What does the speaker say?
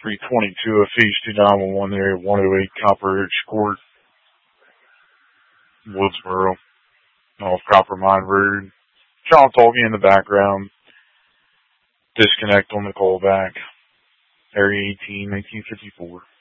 322 of Feasty 911 there, 108 Copper Ridge Court, Woodsboro, off Copper Mine Road. Sean Tolkien in the background. Disconnect on the callback. Area 18, 1954.